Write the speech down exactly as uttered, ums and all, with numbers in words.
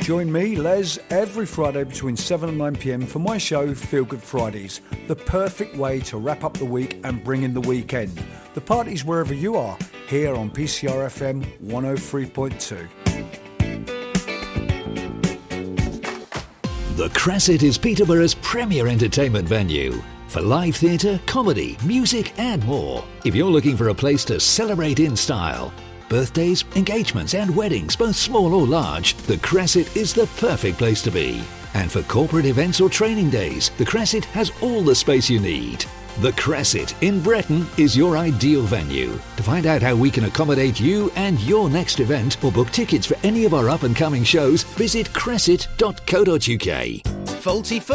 Join me, Les, every Friday between seven and nine p m for my show Feel Good Fridays, the perfect way to wrap up the week and bring in the weekend. The party's wherever you are, here on P C R F M one oh three point two. The Crescent is Peterborough's premier entertainment venue for live theatre, comedy, music and more. If you're looking for a place to celebrate in style, birthdays, engagements and weddings, both small or large, the Crescent is the perfect place to be. And for corporate events or training days, the Crescent has all the space you need. The Crescent in Bretton is your ideal venue. To find out how we can accommodate you and your next event or book tickets for any of our up and coming shows, visit crescent dot co dot uk. Faulty